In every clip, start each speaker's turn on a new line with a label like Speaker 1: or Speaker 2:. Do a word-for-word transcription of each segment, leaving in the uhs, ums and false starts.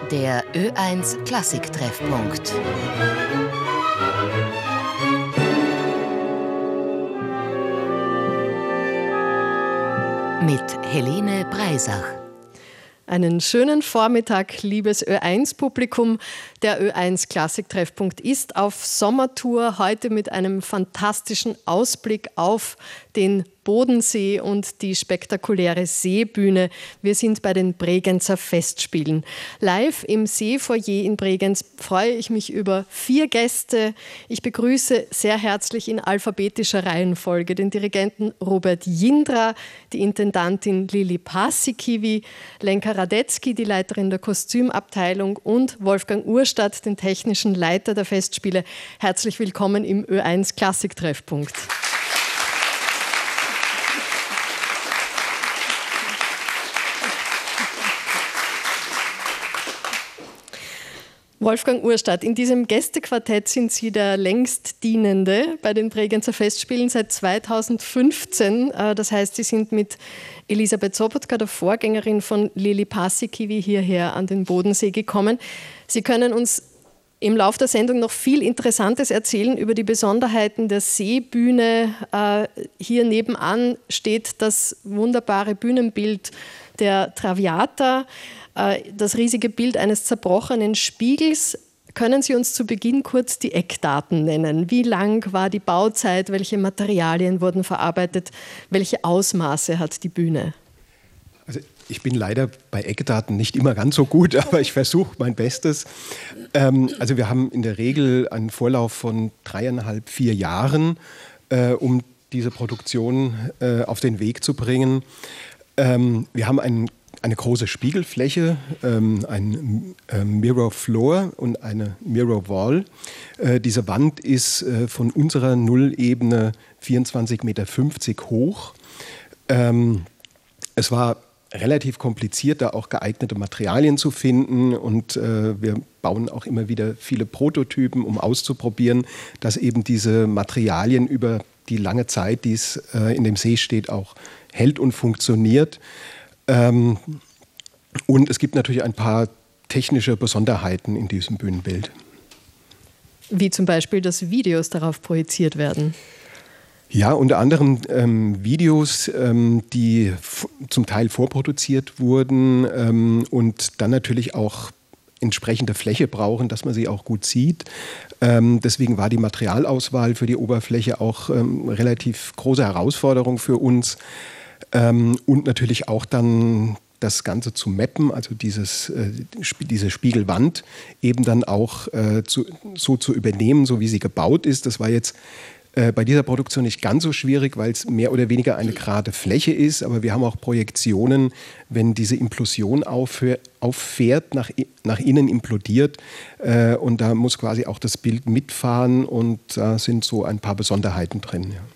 Speaker 1: Der Ö eins Klassik-Treffpunkt. Mit Helene Breisach.
Speaker 2: Einen schönen Vormittag, liebes Ö eins Publikum. Der Ö eins Klassik-Treffpunkt ist auf Sommertour, heute mit einem fantastischen Ausblick auf den Bodensee und die spektakuläre Seebühne. Wir sind bei den Bregenzer Festspielen. Live im Seefoyer in Bregenz freue ich mich über vier Gäste. Ich begrüße sehr herzlich in alphabetischer Reihenfolge den Dirigenten Robert Jindra, die Intendantin Lili Paasikivi, Lenka Radetzky, die Leiterin der Kostümabteilung, und Wolfgang Urstadt, den technischen Leiter der Festspiele. Herzlich willkommen im Ö eins Klassik-Treffpunkt. Wolfgang Urstadt, in diesem Gästequartett sind Sie der längst Dienende bei den Bregenzer Festspielen seit zweitausendfünfzehn. Das heißt, Sie sind mit Elisabeth Sobotka, der Vorgängerin von Lili Paasikivi, hierher an den Bodensee gekommen. Sie können uns im Laufe der Sendung noch viel Interessantes erzählen über die Besonderheiten der Seebühne. Hier nebenan steht das wunderbare Bühnenbild der Traviata, das riesige Bild eines zerbrochenen Spiegels. Können Sie uns zu Beginn kurz die Eckdaten nennen? Wie lang war die Bauzeit? Welche Materialien wurden verarbeitet? Welche Ausmaße hat die Bühne?
Speaker 3: Also ich bin leider bei Eckdaten nicht immer ganz so gut, aber ich versuche mein Bestes. Ähm, also wir haben in der Regel einen Vorlauf von dreieinhalb, vier Jahren, äh, um diese Produktion äh, auf den Weg zu bringen. Ähm, wir haben einen eine große Spiegelfläche, ähm, ein äh, Mirror Floor und eine Mirror Wall. Äh, diese Wand ist äh, von unserer Nullebene vierundzwanzig Komma fünfzig Meter hoch. Ähm, es war relativ kompliziert, da auch geeignete Materialien zu finden, und äh, wir bauen auch immer wieder viele Prototypen, um auszuprobieren, dass eben diese Materialien über die lange Zeit, die es äh, in dem See steht, auch hält und funktioniert. Ähm, und es gibt natürlich ein paar technische Besonderheiten in diesem Bühnenbild.
Speaker 2: Wie zum Beispiel, dass Videos darauf projiziert werden?
Speaker 3: Ja, unter anderem ähm, Videos, ähm, die f- zum Teil vorproduziert wurden ähm, und dann natürlich auch entsprechende Fläche brauchen, dass man sie auch gut sieht. Ähm, deswegen war die Materialauswahl für die Oberfläche auch ähm, relativ große Herausforderung für uns. Ähm, und natürlich auch dann das Ganze zu mappen, also dieses, äh, diese Spiegelwand eben dann auch äh, zu, so zu übernehmen, so wie sie gebaut ist. Das war jetzt äh, bei dieser Produktion nicht ganz so schwierig, weil es mehr oder weniger eine gerade Fläche ist. Aber wir haben auch Projektionen, wenn diese Implosion aufhör, auffährt, nach, nach innen implodiert. Äh, und da muss quasi auch das Bild mitfahren, und da sind so ein paar Besonderheiten drin. Ja.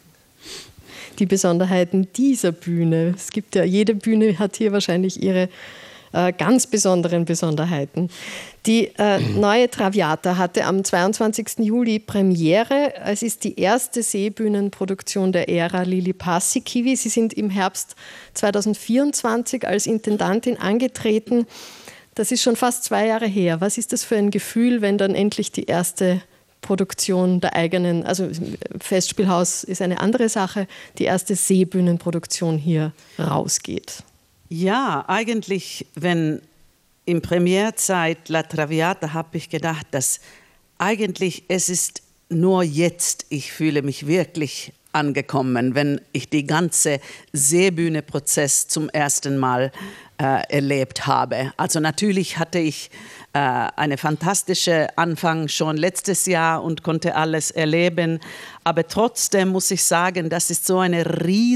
Speaker 2: Die Besonderheiten dieser Bühne. Es gibt ja, jede Bühne hat hier wahrscheinlich ihre äh, ganz besonderen Besonderheiten. Die äh, neue Traviata hatte am zweiundzwanzigsten Juli Premiere. Es ist die erste Seebühnenproduktion der Ära Lili Paasikivi. Sie sind im Herbst zweitausendvierundzwanzig als Intendantin angetreten. Das ist schon fast zwei Jahre her. Was ist das für ein Gefühl, wenn dann endlich die erste Produktion der eigenen, also Festspielhaus ist eine andere Sache, die erste Seebühnenproduktion hier rausgeht?
Speaker 4: Ja, eigentlich, wenn in Premierzeit La Traviata, habe ich gedacht, dass eigentlich es ist nur jetzt, ich fühle mich wirklich angekommen, wenn ich die ganze Seebühne-Prozess zum ersten Mal äh, erlebt habe. Also natürlich hatte ich äh, eine fantastische Anfang schon letztes Jahr und konnte alles erleben, aber trotzdem muss ich sagen, das ist so ein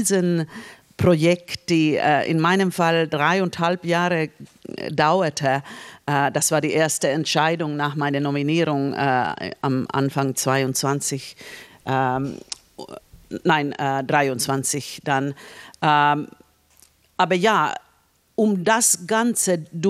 Speaker 4: Riesenprojekt, die äh, in meinem Fall dreieinhalb Jahre dauerte. Äh, das war die erste Entscheidung nach meiner Nominierung äh, am Anfang zweiundzwanzig. Ähm, Nein, äh, dreiundzwanzig dann. Ähm, aber ja, um das Ganze